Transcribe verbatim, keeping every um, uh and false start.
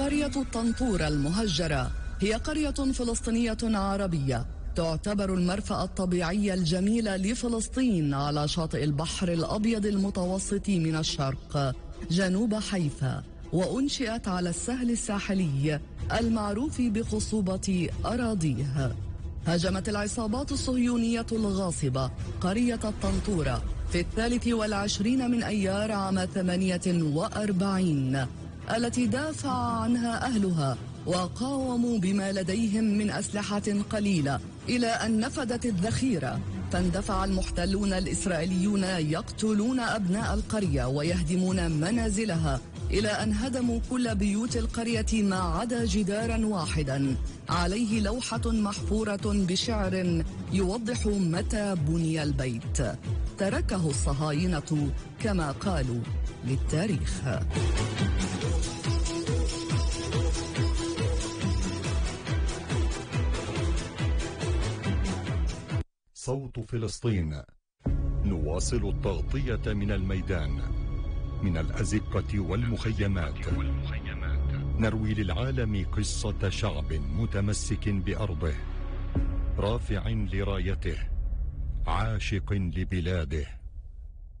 قرية الطنطورة المهجرة هي قرية فلسطينية عربية تعتبر المرفأ الطبيعي الجميل لفلسطين على شاطئ البحر الأبيض المتوسط من الشرق جنوب حيفا، وأنشئت على السهل الساحلي المعروف بخصوبة أراضيه. هاجمت العصابات الصهيونية الغاصبة قرية الطنطورة في الثالث والعشرين من أيار عام ثمانية وأربعين التي دافع عنها أهلها وقاوموا بما لديهم من أسلحة قليلة إلى أن نفدت الذخيرة، فاندفع المحتلون الإسرائيليون يقتلون أبناء القرية ويهدمون منازلها إلى أن هدموا كل بيوت القرية ما عدا جدارا واحدا عليه لوحة محفورة بشعر يوضح متى بني البيت، تركه الصهاينة كما قالوا للتاريخ. صوت فلسطين، نواصل التغطية من الميدان، من الأزقة والمخيمات، نروي للعالم قصة شعب متمسك بأرضه، رافع لرايته، عاشق لبلاده.